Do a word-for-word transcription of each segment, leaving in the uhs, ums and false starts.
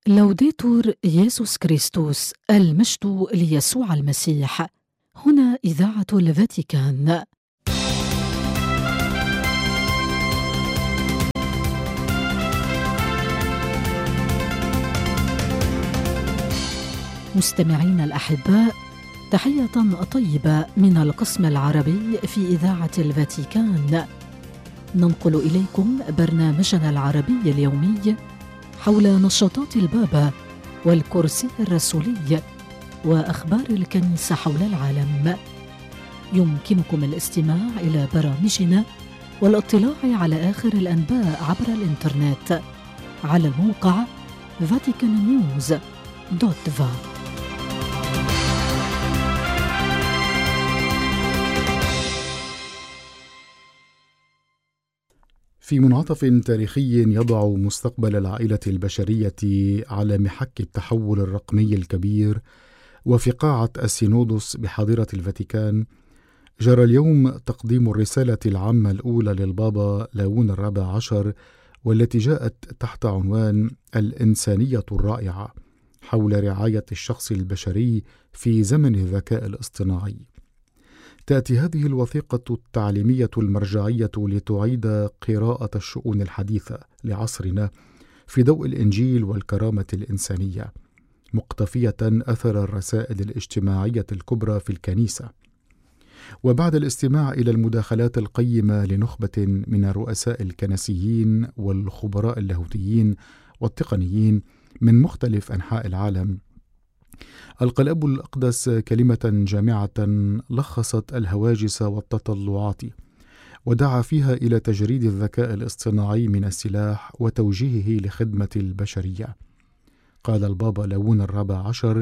لوديتور يسوع كريستوس، المجد ليسوع المسيح. هنا إذاعة الفاتيكان. مستمعين الأحباء، تحية طيبة من القسم العربي في إذاعة الفاتيكان. ننقل إليكم برنامجنا العربي اليومي حول نشاطات البابا والكرسي الرسولي وأخبار الكنيسة حول العالم. يمكنكم الاستماع إلى برامجنا والاطلاع على آخر الأنباء عبر الإنترنت على الموقع فاتيكان نيوز دوت فا. في منعطف تاريخي يضع مستقبل العائلة البشرية على محك التحول الرقمي الكبير، وفي قاعة السينودوس بحاضرة الفاتيكان، جرى اليوم تقديم الرسالة العامة الأولى للبابا لاون الرابع عشر، والتي جاءت تحت عنوان الإنسانية الرائعة، حول رعاية الشخص البشري في زمن الذكاء الاصطناعي. تأتي هذه الوثيقة التعليمية المرجعية لتعيد قراءة الشؤون الحديثة لعصرنا في ضوء الإنجيل والكرامة الإنسانية، مقتفية أثر الرسائل الاجتماعية الكبرى في الكنيسة. وبعد الاستماع إلى المداخلات القيمة لنخبة من الرؤساء الكنسيين والخبراء اللاهوتيين والتقنيين من مختلف أنحاء العالم، ألقى الأب الأقدس كلمة جامعة لخصت الهواجس والتطلعات، ودعا فيها إلى تجريد الذكاء الاصطناعي من السلاح وتوجيهه لخدمة البشرية. قال البابا لاون الرابع عشر: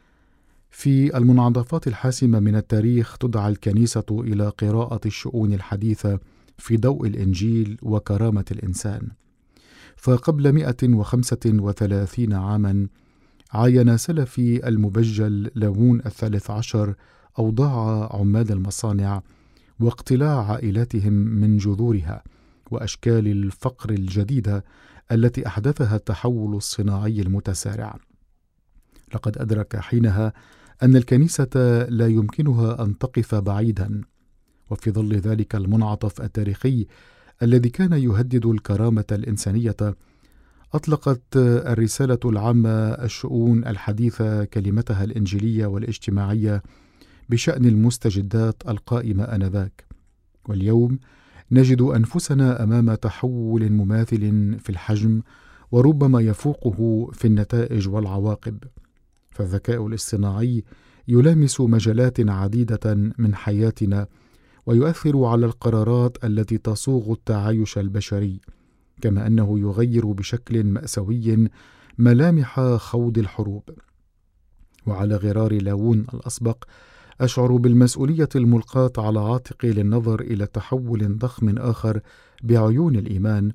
في المنعطفات الحاسمة من التاريخ تدعى الكنيسة إلى قراءة الشؤون الحديثة في ضوء الإنجيل وكرامة الإنسان. فقبل مئة وخمسة وثلاثين عاما عاين سلفي المبجل لاون الثالث عشر أوضاع عمال المصانع واقتلاع عائلاتهم من جذورها وأشكال الفقر الجديدة التي أحدثها التحول الصناعي المتسارع. لقد أدرك حينها أن الكنيسة لا يمكنها أن تقف بعيدا، وفي ظل ذلك المنعطف التاريخي الذي كان يهدد الكرامة الإنسانية، أطلقت الرسالة العامة الشؤون الحديثة كلمتها الإنجيلية والاجتماعية بشأن المستجدات القائمة آنذاك. واليوم نجد أنفسنا أمام تحول مماثل في الحجم وربما يفوقه في النتائج والعواقب. فالذكاء الاصطناعي يلامس مجالات عديدة من حياتنا ويؤثر على القرارات التي تصوغ التعايش البشري، كما أنه يغير بشكل مأساوي ملامح خوض الحروب. وعلى غرار لاون الأسبق أشعر بالمسؤولية الملقاة على عاتقي للنظر إلى تحول ضخم آخر بعيون الإيمان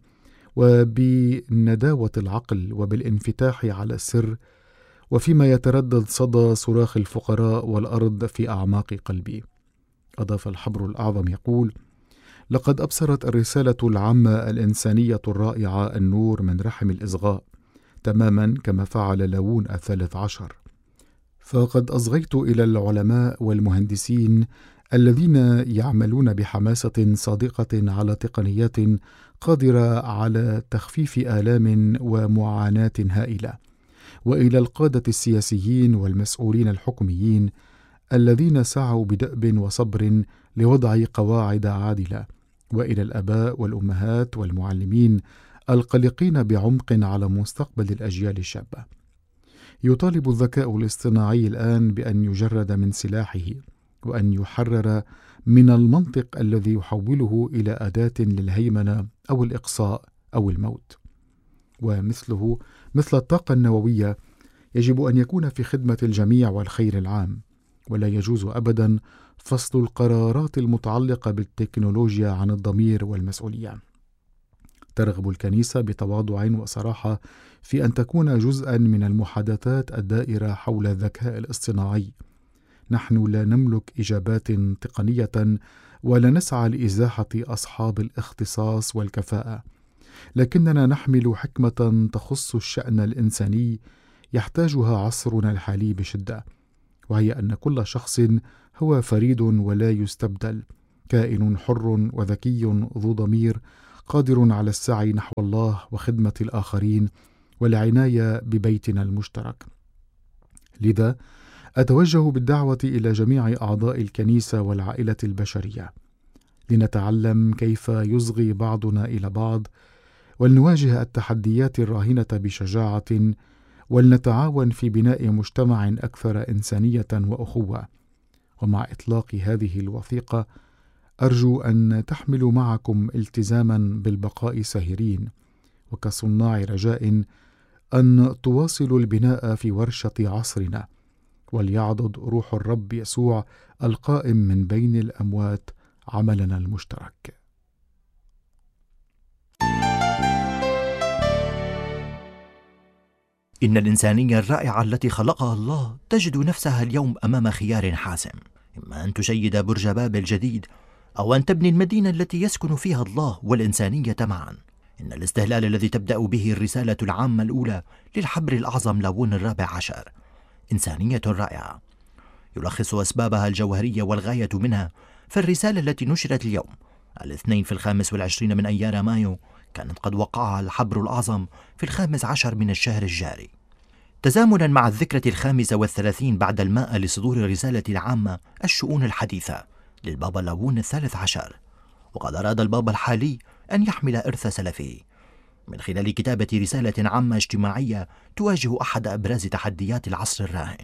وبنداوة العقل وبالانفتاح على السر، وفيما يتردد صدى صراخ الفقراء والأرض في أعماق قلبي. أضاف الحبر الأعظم يقول: لقد أبصرت الرسالة العامة الإنسانية الرائعة النور من رحم الإصغاء، تماما كما فعل لاون الثالث عشر. فقد أصغيت إلى العلماء والمهندسين الذين يعملون بحماسة صادقة على تقنيات قادرة على تخفيف آلام ومعاناة هائلة، وإلى القادة السياسيين والمسؤولين الحكوميين الذين سعوا بدأب وصبر لوضع قواعد عادلة، وإلى الآباء والأمهات والمعلمين القلقين بعمق على مستقبل الأجيال الشابة. يطالب الذكاء الاصطناعي الآن بأن يجرد من سلاحه، وأن يحرر من المنطق الذي يحوله إلى أداة للهيمنة أو الإقصاء أو الموت. ومثله مثل الطاقة النووية يجب أن يكون في خدمة الجميع والخير العام، ولا يجوز أبدا فصل القرارات المتعلقة بالتكنولوجيا عن الضمير والمسؤولية. ترغب الكنيسة بتواضع وصراحة في أن تكون جزءا من المحادثات الدائرة حول الذكاء الاصطناعي. نحن لا نملك إجابات تقنية ولا نسعى لإزاحة أصحاب الاختصاص والكفاءة، لكننا نحمل حكمة تخص الشأن الإنساني يحتاجها عصرنا الحالي بشدة، وهي أن كل شخص هو فريد ولا يستبدل، كائن حر وذكي ذو ضمير، قادر على السعي نحو الله وخدمة الآخرين والعناية ببيتنا المشترك. لذا أتوجه بالدعوة إلى جميع أعضاء الكنيسة والعائلة البشرية لنتعلم كيف يصغي بعضنا إلى بعض، ولنواجه التحديات الراهنة بشجاعة، ولنتعاون في بناء مجتمع أكثر إنسانية وأخوة. ومع إطلاق هذه الوثيقة أرجو أن تحملوا معكم التزاما بالبقاء ساهرين وكصناع رجاء، أن تواصلوا البناء في ورشة عصرنا، وليعضد روح الرب يسوع القائم من بين الأموات عملنا المشترك. إن الإنسانية الرائعة التي خلقها الله تجد نفسها اليوم أمام خيار حاسم، إما أن تشيد برج بابل الجديد أو أن تبني المدينة التي يسكن فيها الله والإنسانية معا. إن الاستهلال الذي تبدأ به الرسالة العامة الأولى للحبر الأعظم لاون الرابع عشر إنسانية رائعة، يلخص أسبابها الجوهرية والغاية منها. فالرسالة التي نشرت اليوم الاثنين في الخامس والعشرين من أيار مايو كانت قد وقعها الحبر الأعظم في الخامس عشر من الشهر الجاري، تزامنا مع الذكرى الخامسة والثلاثين بعد المائة لصدور الرسالة العامة الشؤون الحديثة للبابا لاون الثالث عشر. وقد أراد البابا الحالي أن يحمل إرث سلفه من خلال كتابة رسالة عامة اجتماعية تواجه أحد أبرز تحديات العصر الراهن،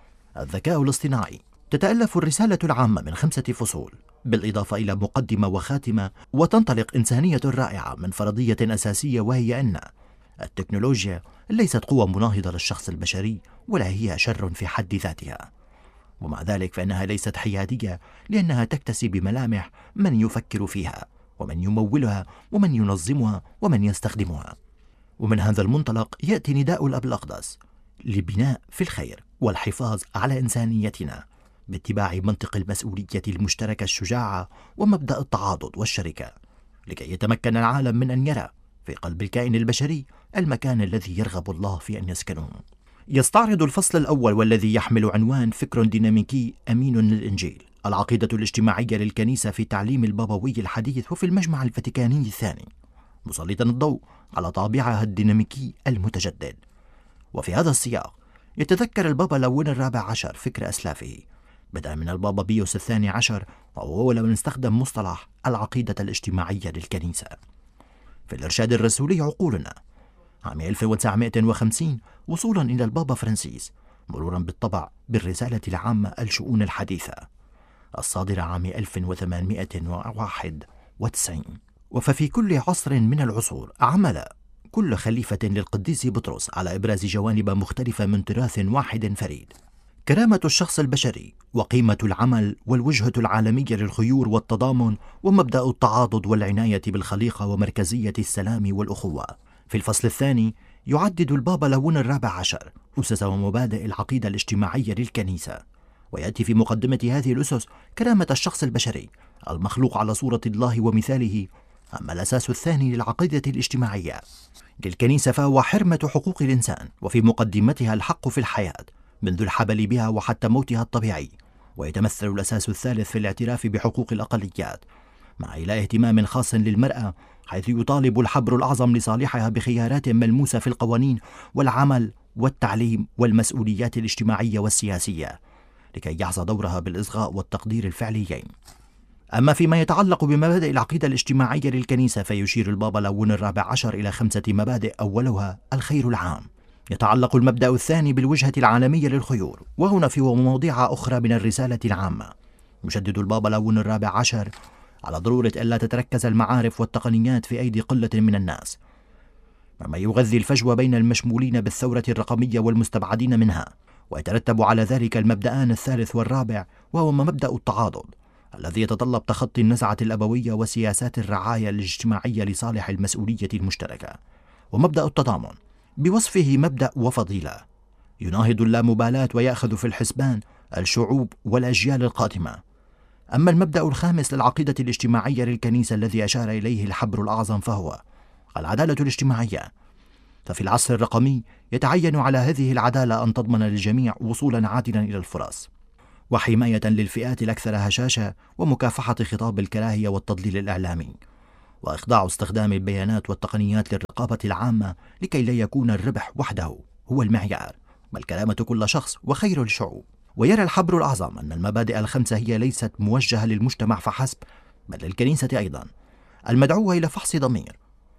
الذكاء الاصطناعي. تتألف الرسالة العامة من خمسة فصول بالإضافة إلى مقدمة وخاتمة، وتنطلق إنسانية رائعة من فرضية أساسية، وهي أن التكنولوجيا ليست قوة مناهضة للشخص البشري، ولا هي شر في حد ذاتها، ومع ذلك فإنها ليست حيادية، لأنها تكتسي بملامح من يفكر فيها ومن يمولها ومن ينظمها ومن يستخدمها. ومن هذا المنطلق يأتي نداء الأب الأقدس لبناء في الخير والحفاظ على إنسانيتنا باتباع منطق المسؤولية المشتركة الشجاعة ومبدأ التعاضد والشركة، لكي يتمكن العالم من أن يرى في قلب الكائن البشري المكان الذي يرغب الله في أن يسكنه. يستعرض الفصل الأول والذي يحمل عنوان فكر ديناميكي أمين للإنجيل العقيدة الاجتماعية للكنيسة في تعليم البابوي الحديث وفي المجمع الفاتيكاني الثاني، مسلطا الضوء على طابعها الديناميكي المتجدد. وفي هذا السياق يتذكر البابا لاون الرابع عشر فكر أسلافه، بدءا من البابا بيوس الثاني عشر، وهو أول من استخدم مصطلح العقيدة الاجتماعية للكنيسة. في الإرشاد الرسولي عقولنا عام ألف وتسعمائة وخمسين وصولا إلى البابا فرانسيس، مرورا بالطبع بالرسالة العامة الشؤون الحديثة الصادرة عام ألف وثمانمائة وواحد وتسعين. وففي كل عصر من العصور عمل كل خليفة للقديس بطرس على إبراز جوانب مختلفة من تراث واحد فريد، كرامة الشخص البشري وقيمة العمل والوجهة العالمية للخيور والتضامن ومبدأ التعاضد والعناية بالخليقة ومركزية السلام والأخوة. في الفصل الثاني يعدد البابا لاون الرابع عشر أسس ومبادئ العقيدة الاجتماعية للكنيسة، ويأتي في مقدمة هذه الأسس كرامة الشخص البشري المخلوق على صورة الله ومثاله. أما الأساس الثاني للعقيدة الاجتماعية للكنيسة فهو حرمة حقوق الإنسان، وفي مقدمتها الحق في الحياة منذ الحبل بها وحتى موتها الطبيعي. ويتمثل الأساس الثالث في الاعتراف بحقوق الأقليات مع إلى اهتمام خاص للمرأة، حيث يطالب الحبر الأعظم لصالحها بخيارات ملموسة في القوانين والعمل والتعليم والمسؤوليات الاجتماعية والسياسية، لكي يحظى دورها بالإصغاء والتقدير الفعليين. أما فيما يتعلق بمبادئ العقيدة الاجتماعية للكنيسة فيشير البابا لاون الرابع عشر إلى خمسة مبادئ، أولها الخير العام. يتعلق المبدأ الثاني بالوجهة العالمية للخيور، وهنا في مواضيع أخرى من الرسالة العامة يشدد البابا لاون الرابع عشر على ضرورة ألا تتركز المعارف والتقنيات في أيدي قلة من الناس، مما يغذي الفجوة بين المشمولين بالثورة الرقمية والمستبعدين منها. ويترتب على ذلك المبدأان الثالث والرابع، وهو مبدأ التعاضد الذي يتطلب تخطي النزعة الأبوية وسياسات الرعاية الاجتماعية لصالح المسؤولية المشتركة، ومبدأ التضامن بوصفه مبدأ وفضيلة يناهض اللامبالاة ويأخذ في الحسبان الشعوب والأجيال القادمة. أما المبدأ الخامس للعقيدة الاجتماعية للكنيسة الذي أشار إليه الحبر الأعظم فهو العدالة الاجتماعية، ففي العصر الرقمي يتعين على هذه العدالة أن تضمن للجميع وصولا عادلا إلى الفرص، وحماية للفئات الأكثر هشاشة، ومكافحة خطاب الكراهية والتضليل الإعلامي، وإخضاع استخدام البيانات والتقنيات للرقابة العامة لكي لا يكون الربح وحده هو المعيار، بل كرامة كل شخص وخير الشعوب. ويرى الحبر الأعظم أن المبادئ الخمسة هي ليست موجهة للمجتمع فحسب، بل للكنيسة أيضا، المدعوة إلى فحص ضمير،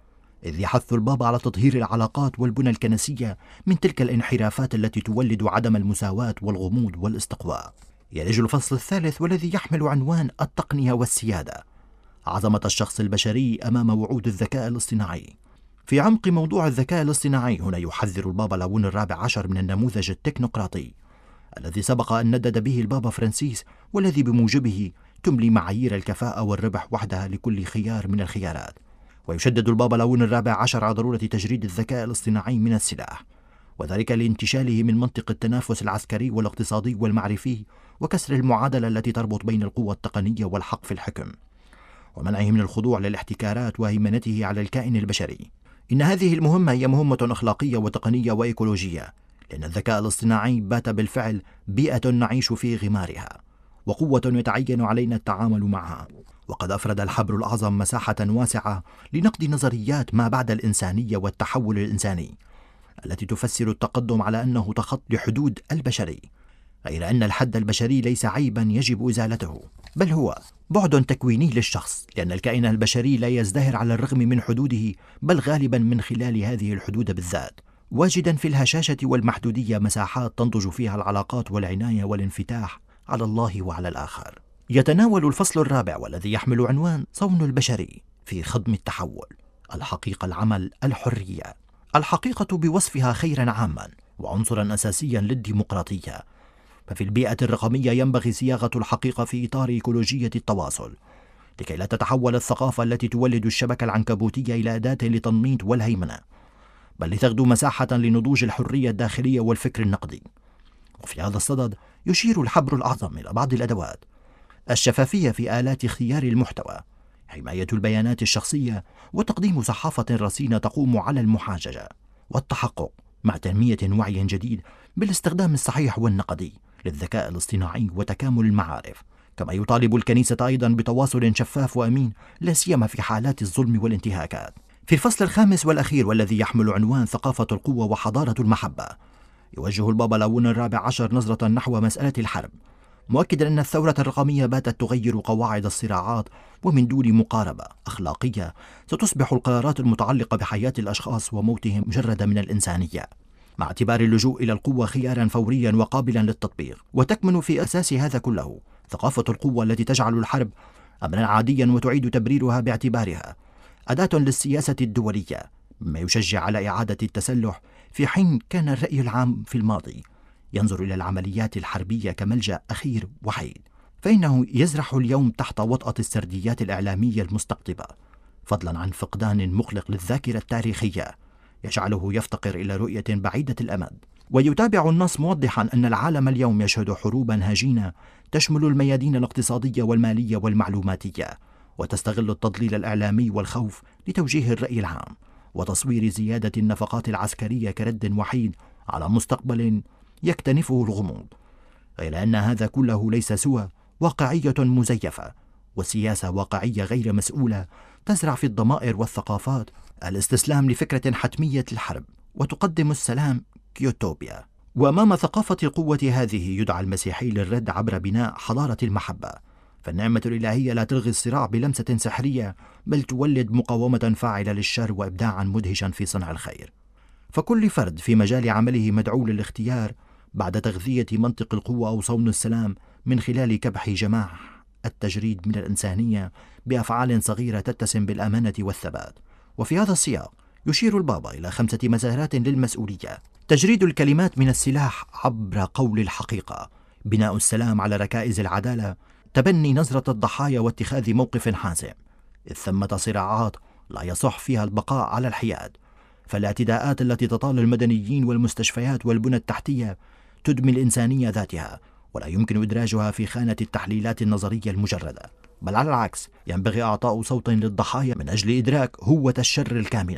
إذ يحث البابا على تطهير العلاقات والبنى الكنسية من تلك الانحرافات التي تولد عدم المساواة والغموض والاستقواء. يلج الفصل الثالث والذي يحمل عنوان التقنية والسيادة، عظمة الشخص البشري أمام وعود الذكاء الاصطناعي. في عمق موضوع الذكاء الاصطناعي هنا يحذر البابا لاون الرابع عشر من النموذج التكنوقراطي الذي سبق أن ندد به البابا فرانسيس، والذي بموجبه تملي معايير الكفاءة والربح وحدها لكل خيار من الخيارات. ويشدد البابا لاون الرابع عشر على ضرورة تجريد الذكاء الاصطناعي من السلاح، وذلك لانتشاله من منطق التنافس العسكري والاقتصادي والمعرفي، وكسر المعادلة التي تربط بين القوة التقنية والحق في الحكم، ومنعه من الخضوع للاحتكارات وهيمنته على الكائن البشري. إن هذه المهمة هي مهمة أخلاقية وتقنية وإيكولوجية، لأن الذكاء الاصطناعي بات بالفعل بيئة نعيش في غمارها، وقوة يتعين علينا التعامل معها. وقد أفرد الحبر الأعظم مساحة واسعة لنقد نظريات ما بعد الإنسانية والتحول الإنساني التي تفسر التقدم على أنه تخطي حدود البشري، غير أن الحد البشري ليس عيبا يجب إزالته، بل هو بعد تكويني للشخص، لأن الكائن البشري لا يزدهر على الرغم من حدوده، بل غالبا من خلال هذه الحدود بالذات، واجدا في الهشاشة والمحدودية مساحات تنضج فيها العلاقات والعناية والانفتاح على الله وعلى الآخر. يتناول الفصل الرابع والذي يحمل عنوان صون البشري في خضم التحول، الحقيقة، العمل، الحرية. الحقيقة بوصفها خيرا عاما وعنصرا أساسيا للديمقراطية، ففي البيئة الرقمية ينبغي صياغة الحقيقة في إطار إيكولوجية التواصل، لكي لا تتحول الثقافة التي تولد الشبكة العنكبوتية إلى أداة للتنميط والهيمنة، بل لتغدو مساحة لنضوج الحرية الداخلية والفكر النقدي. وفي هذا الصدد يشير الحبر الأعظم إلى بعض الأدوات: الشفافية في آلات اختيار المحتوى، حماية البيانات الشخصية، وتقديم صحافة رصينة تقوم على المحاججة، والتحقق مع تنمية وعي جديد بالاستخدام الصحيح والنقدي للذكاء الاصطناعي وتكامل المعارف. كما يطالب الكنيسة أيضا بتواصل شفاف وأمين، لا سيما في حالات الظلم والانتهاكات. في الفصل الخامس والأخير والذي يحمل عنوان ثقافة القوة وحضارة المحبة، يوجه البابا لاون الرابع عشر نظرة نحو مسألة الحرب، مؤكدا أن الثورة الرقمية باتت تغير قواعد الصراعات، ومن دون مقاربة أخلاقية ستصبح القرارات المتعلقة بحياة الأشخاص وموتهم مجردة من الإنسانية، مع اعتبار اللجوء إلى القوة خيارا فوريا وقابلا للتطبيق. وتكمن في أساس هذا كله ثقافة القوة التي تجعل الحرب أمرا عاديا وتعيد تبريرها باعتبارها أداة للسياسة الدولية، مما يشجع على إعادة التسلح، في حين كان الرأي العام في الماضي ينظر إلى العمليات الحربية كملجأ أخير وحيد، فإنه يزرح اليوم تحت وطأة السرديات الإعلامية المستقطبة، فضلا عن فقدان مقلق للذاكرة التاريخية يجعله يفتقر إلى رؤية بعيدة الأمد. ويتابع النص موضحا أن العالم اليوم يشهد حروبا هجينة تشمل الميادين الاقتصادية والمالية والمعلوماتية، وتستغل التضليل الإعلامي والخوف لتوجيه الرأي العام وتصوير زيادة النفقات العسكرية كرد وحيد على مستقبل يكتنفه الغموض، غير أن هذا كله ليس سوى واقعية مزيفة وسياسة واقعية غير مسؤولة تزرع في الضمائر والثقافات الاستسلام لفكرة حتمية الحرب، وتقدم السلام كيوتوبيا. وأمام ثقافة القوة هذه يدعى المسيحي للرد عبر بناء حضارة المحبة، فالنعمة الإلهية لا تلغي الصراع بلمسة سحرية، بل تولد مقاومة فاعلة للشر وإبداعا مدهشا في صنع الخير. فكل فرد في مجال عمله مدعو للاختيار بعد تغذية منطق القوة أو صون السلام من خلال كبح جماح التجريد من الإنسانية بأفعال صغيرة تتسم بالأمانة والثبات. وفي هذا السياق يشير البابا إلى خمسة مسارات للمسؤولية: تجريد الكلمات من السلاح عبر قول الحقيقة، بناء السلام على ركائز العدالة، تبني نظرة الضحايا واتخاذ موقف حاسم، إذ ثمة صراعات لا يصح فيها البقاء على الحياد، فالاعتداءات التي تطال المدنيين والمستشفيات والبنى التحتية تدمي الإنسانية ذاتها، ولا يمكن إدراجها في خانة التحليلات النظرية المجردة، بل على العكس ينبغي إعطاء صوت للضحايا من أجل إدراك هوة الشر الكامنة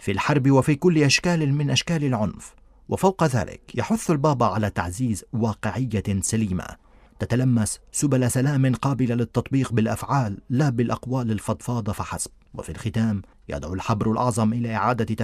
في الحرب وفي كل أشكال من أشكال العنف. وفوق ذلك يحث البابا على تعزيز واقعية سليمة تتلمس سبل سلام قابلة للتطبيق بالأفعال لا بالأقوال الفضفاضة فحسب. وفي الختام يدعو الحبر الأعظم إلى إعادة